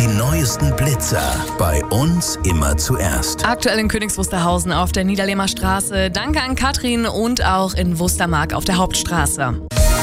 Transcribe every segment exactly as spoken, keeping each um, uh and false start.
neuesten Blitzer bei uns immer zuerst. Aktuell in Königs Wusterhausen auf der Niederlehmer Straße. Danke an Katrin und auch in Wustermark auf der Hauptstraße.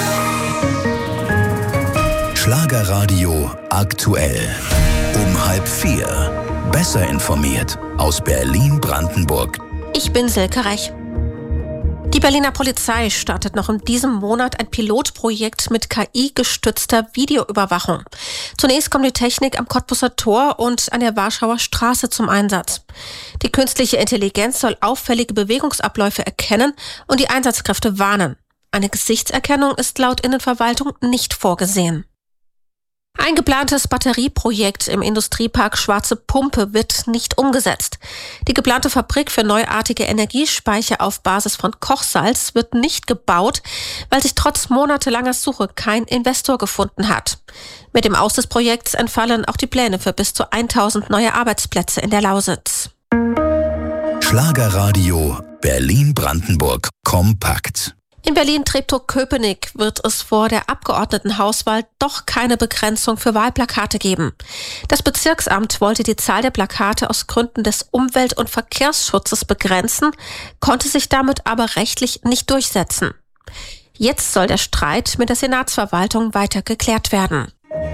Schlagerradio aktuell. Um halb vier. Besser informiert aus Berlin-Brandenburg. Ich bin Silke Rech. Die Berliner Polizei startet noch in diesem Monat ein Pilotprojekt mit K I-gestützter Videoüberwachung. Zunächst kommt die Technik am Cottbuser Tor und an der Warschauer Straße zum Einsatz. Die künstliche Intelligenz soll auffällige Bewegungsabläufe erkennen und die Einsatzkräfte warnen. Eine Gesichtserkennung ist laut Innenverwaltung nicht vorgesehen. Ein geplantes Batterieprojekt im Industriepark Schwarze Pumpe wird nicht umgesetzt. Die geplante Fabrik für neuartige Energiespeicher auf Basis von Kochsalz wird nicht gebaut, weil sich trotz monatelanger Suche kein Investor gefunden hat. Mit dem Aus des Projekts entfallen auch die Pläne für bis zu tausend neue Arbeitsplätze in der Lausitz. Schlagerradio Berlin-Brandenburg kompakt. In Berlin-Treptow-Köpenick wird es vor der Abgeordnetenhauswahl doch keine Begrenzung für Wahlplakate geben. Das Bezirksamt wollte die Zahl der Plakate aus Gründen des Umwelt- und Verkehrsschutzes begrenzen, konnte sich damit aber rechtlich nicht durchsetzen. Jetzt soll der Streit mit der Senatsverwaltung weiter geklärt werden.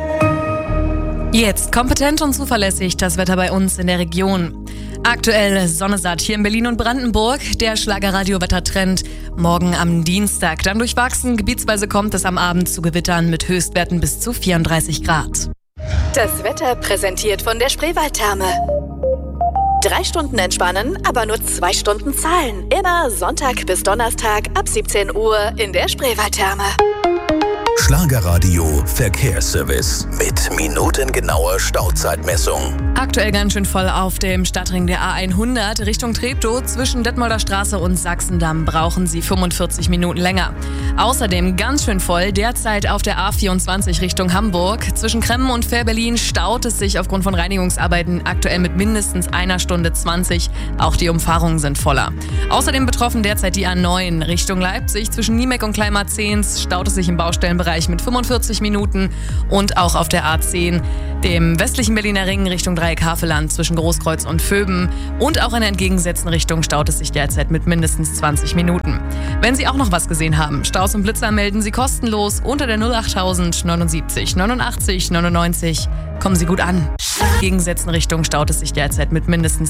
Jetzt kompetent und zuverlässig das Wetter bei uns in der Region. Aktuell sonnesatt hier in Berlin und Brandenburg. Der Schlagerradio-Wettertrend morgen am Dienstag. Dann durchwachsen, gebietsweise kommt es am Abend zu Gewittern mit Höchstwerten bis zu vierunddreißig Grad. Das Wetter präsentiert von der Spreewaldtherme. Drei Stunden entspannen, aber nur zwei Stunden zahlen. Immer Sonntag bis Donnerstag ab siebzehn Uhr in der Spreewaldtherme. Schlagerradio Verkehrsservice mit minutengenauer Stauzeitmessung. Aktuell ganz schön voll auf dem Stadtring der A hundert Richtung Treptow. Zwischen Detmolder Straße und Sachsendamm brauchen Sie fünfundvierzig Minuten länger. Außerdem ganz schön voll derzeit auf der A vierundzwanzig Richtung Hamburg. Zwischen Kremmen und Fährberlin staut es sich aufgrund von Reinigungsarbeiten aktuell mit mindestens einer Stunde zwanzig. Auch die Umfahrungen sind voller. Außerdem betroffen derzeit die A neun Richtung Leipzig. Zwischen Niemek und Kleinmarzens staut es sich im Baustellenbereich mit fünfundvierzig Minuten und auch auf der A zehn, dem westlichen Berliner Ring Richtung Dreieck-Havelland zwischen Großkreuz und Vöben und auch in der entgegengesetzten Richtung staut es sich derzeit mit mindestens zwanzig Minuten. Wenn Sie auch noch was gesehen haben, Staus und Blitzer melden Sie kostenlos unter der null achttausend neunundsiebzig neunundachtzig neunundneunzig. Kommen Sie gut an. In der entgegengesetzten Richtung staut es sich derzeit mit mindestens